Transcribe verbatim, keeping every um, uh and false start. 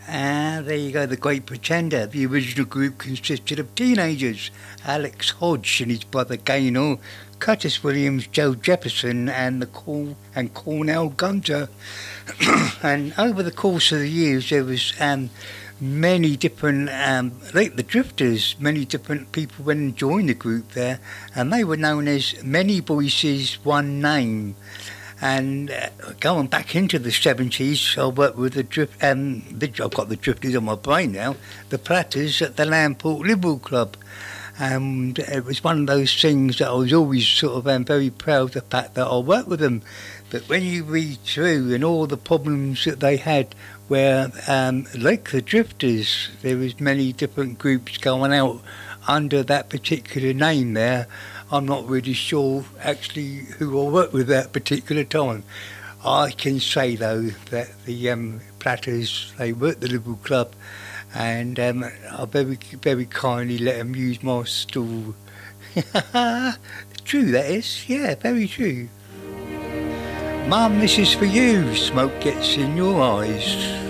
Ah, there you go, The Great Pretender. The original group consisted of teenagers, Alex Hodge and his brother Gaynor, Curtis Williams, Joe Jefferson, and the Corn and Cornell Gunter. And over the course of the years, there was um, many different, um, like the Drifters, many different people went and joined the group there, and they were known as Many Voices, One Name. And uh, going back into the seventies, I worked with the drift. Um, the, I've got the Drifters on my brain now. The Platters at the Landport Liberal Club, and it was one of those things that I was always sort of um, very proud of the fact that I worked with them. But when you read through and all the problems that they had, where um, like the Drifters, there was many different groups going out under that particular name there. I'm not really sure actually who I worked with at that particular time. I can say though that the um, Platters, they were at the Liberal Club, and um, I very very kindly let them use my stool. True that is, yeah, very true. Mum, this is for you. Smoke gets in your eyes.